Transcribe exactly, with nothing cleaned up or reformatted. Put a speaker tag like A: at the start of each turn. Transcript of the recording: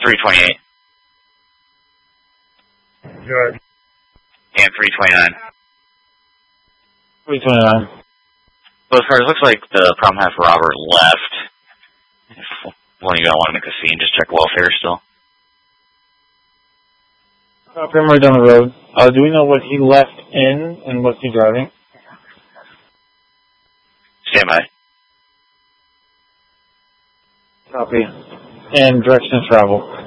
A: three twenty-eight.
B: Good.
A: And three twenty-nine.
B: three twenty-nine.
A: Both cars, looks like the problem half Robert left. If one of you don't want to make a scene, just check welfare still.
B: Copy, I'm right down the road. Uh, do we know what he left in and what's he driving?
A: Stand by.
B: Copy. And direction of travel.